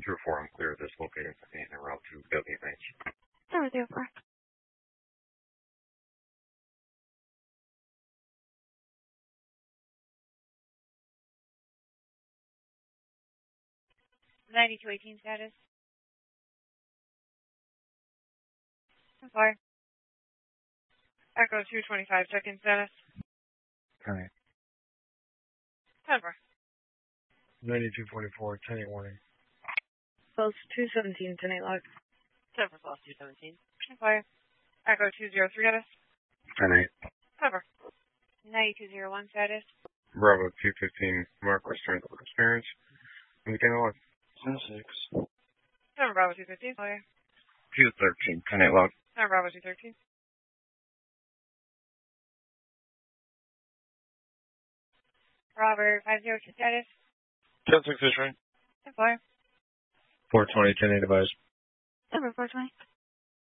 Through 4, I'm clear of this locating and en route to WMH. Over there, Park. (9218) status. Fire. Echo 225, check-in status. Alright. Cover. 9244, 10-8 warning. Post 217, 10-8 log. Cover, False 217. Fire. Echo 203 status. 10-8. Cover. 9201 status. Bravo 215, Mark Western experience. Anything on? 10-6. Cover Bravo 215. Fire. 213, 10-8 log. Cover Bravo 213. Robert 502 status. 10-6 fish ring. Fire. 420, 10-8 advised. Cover 420.